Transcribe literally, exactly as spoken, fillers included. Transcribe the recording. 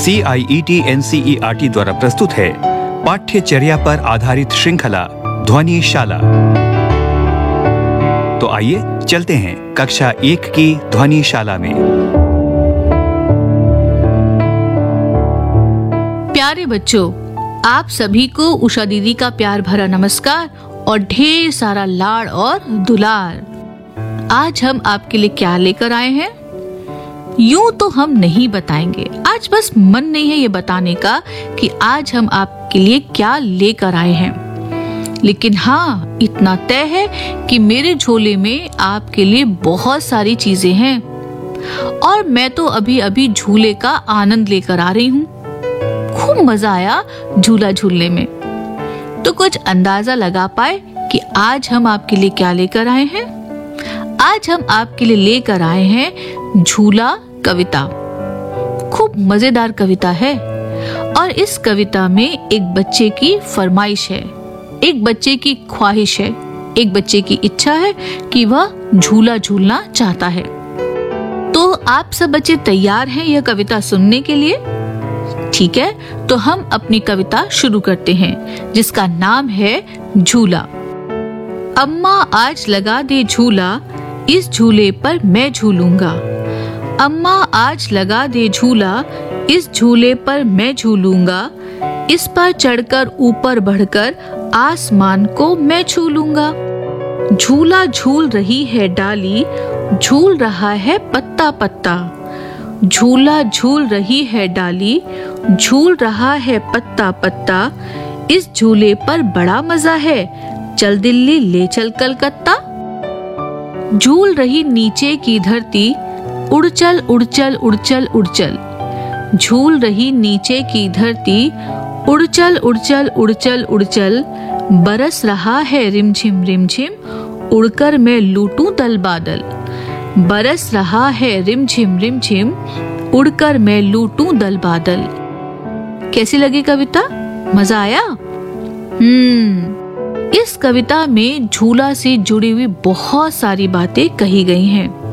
सी आई E T N C E R T द्वारा प्रस्तुत है पाठ्यचर्या पर आधारित श्रृंखला ध्वनिशाला। तो आइए चलते हैं कक्षा एक की ध्वनिशाला में। प्यारे बच्चों, आप सभी को उषा दीदी का प्यार भरा नमस्कार और ढेर सारा लाड़ और दुलार। आज हम आपके लिए क्या लेकर आए हैं? यूं तो हम नहीं बताएंगे, आज बस मन नहीं है ये बताने का कि आज हम आपके लिए क्या लेकर आए हैं। लेकिन हाँ, इतना तय है कि मेरे झोले में आपके लिए बहुत सारी चीजें हैं और मैं तो अभी अभी झूले का आनंद लेकर आ रही हूँ। खूब मजा आया झूला झूलने में। तो कुछ अंदाजा लगा पाए कि आज हम आपके लिए क्या लेकर आए हैं? आज हम आपके लिए लेकर आए हैं झूला कविता। खूब मजेदार कविता है और इस कविता में एक बच्चे की फरमाइश है, एक बच्चे की ख्वाहिश है, एक बच्चे की इच्छा है कि वह झूला झूलना चाहता है। तो आप सब बच्चे तैयार हैं यह कविता सुनने के लिए? ठीक है, तो हम अपनी कविता शुरू करते हैं जिसका नाम है झूला। अम्मा आज लगा दे झूला, इस झूले पर मैं झूलूंगा। अम्मा आज लगा दे झूला, इस झूले पर मैं झूलूंगा। इस पर चढ़कर ऊपर बढ़कर आसमान को मैं छू लूंगा। झूला झूल रही है डाली, झूल रहा है पत्ता पत्ता। झूला झूल रही है डाली, झूल रहा है पत्ता पत्ता। इस झूले पर बड़ा मजा है, चल दिल्ली ले चल कलकत्ता। झूल रही नीचे की धरती, उड़ चल उड़ चल उड़ चल उड़ चल। झूल रही नीचे की धरती, उड़ चल उड़ चल उड़ चल उड़ चल। बरस रहा है रिमझिम रिमझिम, उड़कर मैं लूटूं दल बादल। बरस रहा है रिमझिम रिमझिम, उड़कर मैं लूटूं दल बादल। कैसी लगी कविता? मजा आया? हम्म इस कविता में झूला से जुड़ी हुई बहुत सारी बातें कही गई हैं।